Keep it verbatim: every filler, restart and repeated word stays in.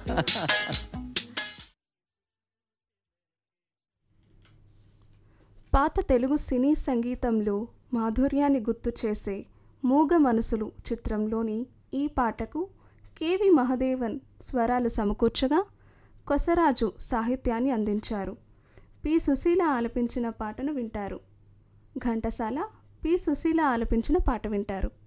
పాత తెలుగు సినీ సంగీతంలో మాధుర్యాన్ని గుర్తు చేసే మూగ మనసులు చిత్రంలోని ఈ పాటకు కెవి మహదేవన్ స్వరాలు సమకూర్చగా కొసరాజు సాహిత్యాన్ని అందించారు. పి సుశీల ఆలపించిన పాటను వింటారు. ఘంటసాల పి సుశీల ఆలపించిన పాట వింటారు.